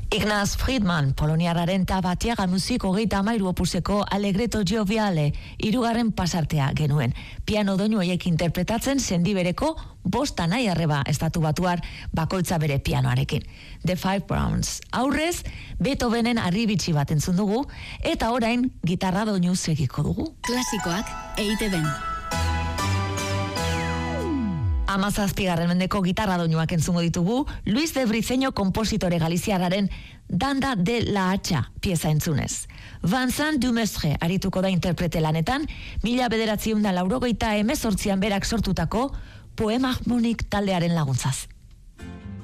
Ignaz Friedman, poloniarraren Tabatiaga musiko 33 opuseko Allegretto Gioviale, 3. pasartea genuen. Piano doinu horiek interpretatzen sendibereko 5 anai arreba estatu batuar bakoitza bere pianoarekin. The Five Browns. Aurrez, Beethovenen Arribitsi bat entzun dugu, eta orain gitarra doinu segiko dugu. Klasikoak EITB-n. 17. mendeko gitarra doinuak entzungo ditugu, Luis de Briceño konpositore galiziarraren Danda de la Hacha pieza entzunez. Vincent Dumestre arituko da interprete lanetan, 1988an berak sortutako Poema Harmonik taldearen laguntzaz.